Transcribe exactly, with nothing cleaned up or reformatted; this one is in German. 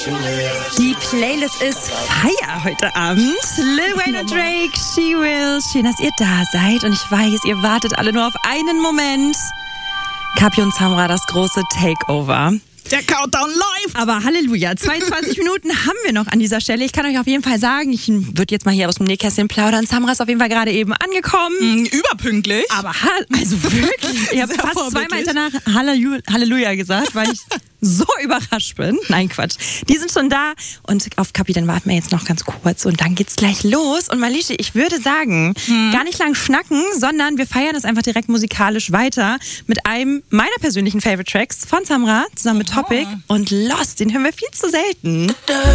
Die Playlist ist Feier heute Abend. Lil Wayne und Drake, She Will. Schön, dass ihr da seid. Und ich weiß, ihr wartet alle nur auf einen Moment. Kapi und Samra, das große Takeover. Der Countdown läuft! Aber Halleluja, zweiundzwanzig Minuten haben wir noch an dieser Stelle. Ich kann euch auf jeden Fall sagen, ich würde jetzt mal hier aus dem Nähkästchen plaudern. Samra ist auf jeden Fall gerade eben angekommen. Mm, überpünktlich. Aber ha- also wirklich, ich habe fast zweimal hintereinander Halleluja, Halleluja gesagt, weil ich so überrascht bin. Nein, Quatsch. Die sind schon da und auf Kapi, dann warten wir jetzt noch ganz kurz und dann geht's gleich los. Und Malische, ich würde sagen, hm. gar nicht lang schnacken, sondern wir feiern das einfach direkt musikalisch weiter mit einem meiner persönlichen Favorite Tracks von Samra zusammen mit Topic und Lost. Den hören wir viel zu selten.